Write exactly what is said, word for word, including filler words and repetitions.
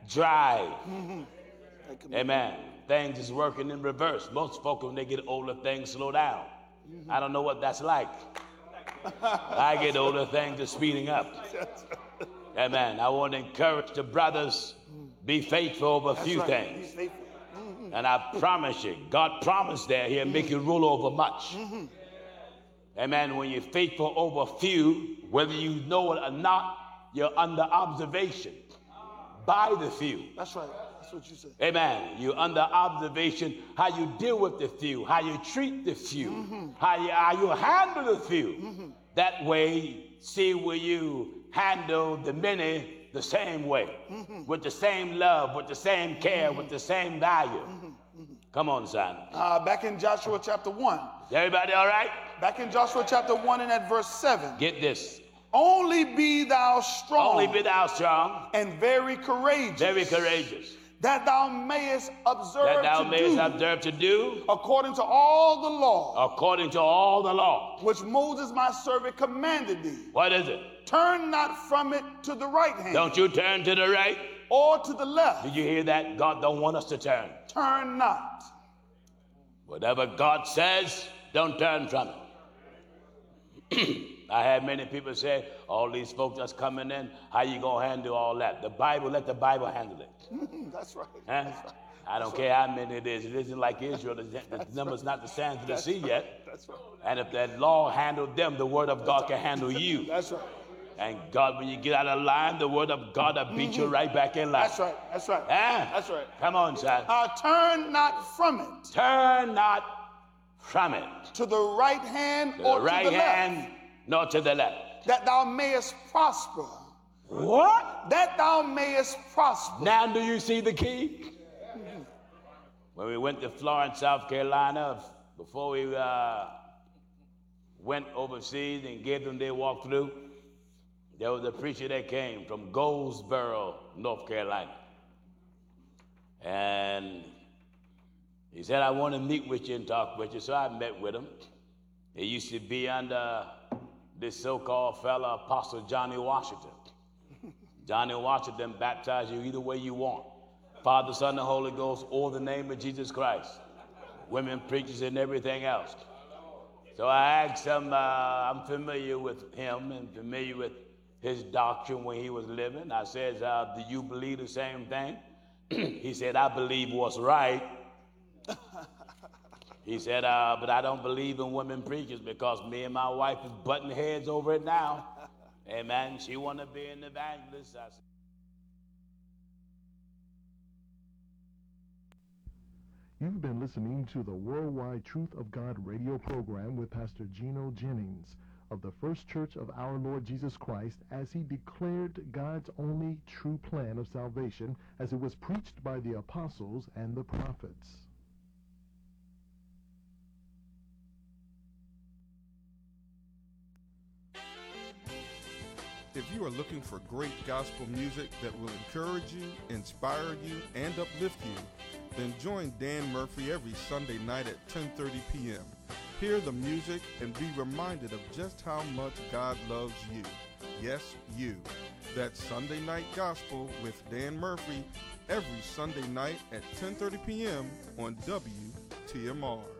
drive. Mm-hmm. Amen. Things is working in reverse. Most folks, when they get older, things slow down. Mm-hmm. I don't know what that's like. I get older, things are speeding up. Amen. I want to encourage the brothers, be faithful over a that's few right. things. Mm-hmm. And I promise you, God promised that he'll mm-hmm. make you rule over much. Mm-hmm. Amen. When you're faithful over a few, whether you know it or not, you're under observation by the few. That's right. That's what you said. Amen. You're under observation how you deal with the few, how you treat the few, mm-hmm. how, you, how you handle the few. Mm-hmm. That way, see will you handle the many the same way, mm-hmm. with the same love, with the same care, mm-hmm. with the same value. Mm-hmm. Mm-hmm. Come on, son. Uh, back in Joshua chapter one. Is everybody all right? Back in Joshua chapter one and at verse seven. Get this. Only be thou strong. Only be thou strong. And very courageous. Very courageous. That thou mayest observe that thou to mayest do, observe to do according to all the law. According to all the law. Which Moses my servant commanded thee. What is it? Turn not from it to the right hand. Don't you turn to the right. Or to the left. Did you hear that? God don't want us to turn. Turn not. Whatever God says, don't turn from it. I had many people say, all these folks that's coming in, how you going to handle all that? The Bible, let the Bible handle it. That's right. Huh? That's right. I don't care how many it is. It isn't like Israel. The, the number's right. not the sands of the that's sea right. yet. That's right. And if that law handled them, the word of that's God right. can handle you. That's right. And God, when you get out of line, the word of God will beat mm-hmm. you right back in line. That's right. That's right. Huh? That's right. Come on, son. Uh, turn not from it. Turn not from it. To the right hand to or the right to the hand, left. nor to the left. That thou mayest prosper. What? That thou mayest prosper. Now do you see the key? Mm-hmm. When we went to Florence, South Carolina, before we uh, went overseas and gave them their walkthrough, there was a preacher that came from Goldsboro, North Carolina. And he said, I want to meet with you and talk with you. So I met with him. He used to be under this so-called fella, Apostle Johnny Washington. Johnny Washington baptized you either way you want. Father, Son, and Holy Ghost, or the name of Jesus Christ. Women preachers and everything else. So I asked him, uh, I'm familiar with him and familiar with his doctrine when he was living. I said, uh, do you believe the same thing? He said, I believe what's right. He said, uh, but I don't believe in women preachers because me and my wife is butting heads over it now. Amen. She want to be an evangelist. I said, You've been listening to the Worldwide Truth of God radio program with Pastor Gino Jennings of the First Church of Our Lord Jesus Christ as he declared God's only true plan of salvation as it was preached by the apostles and the prophets. If you are looking for great gospel music that will encourage you, inspire you, and uplift you, then join Dan Murphy every Sunday night at ten thirty p.m. Hear the music and be reminded of just how much God loves you. Yes, you. That's Sunday Night Gospel with Dan Murphy every Sunday night at ten thirty p.m. on W T M R.